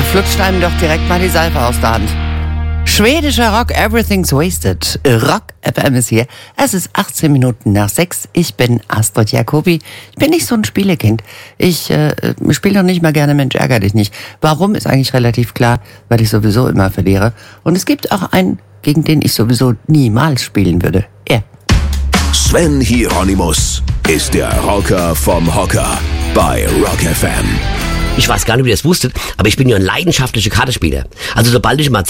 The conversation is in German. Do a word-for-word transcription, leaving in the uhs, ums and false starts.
flutscht einem doch direkt mal die Seife aus der Hand. Schwedischer Rock, Everything's Wasted. Rock F M ist hier. Es ist achtzehn Minuten nach sechs. Ich bin Astrid Jacobi. Ich bin nicht so ein Spielekind. Ich äh, spiele doch nicht mal gerne Mensch, ärger dich nicht. Warum, ist eigentlich relativ klar, weil ich sowieso immer verliere. Und es gibt auch einen, gegen den ich sowieso niemals spielen würde. Er. Sven Hieronymus ist der Rocker vom Hocker bei Rock F M. Ich weiß gar nicht, wie ihr das wusstet, aber ich bin ja ein leidenschaftlicher Kartenspieler. Also sobald ich mal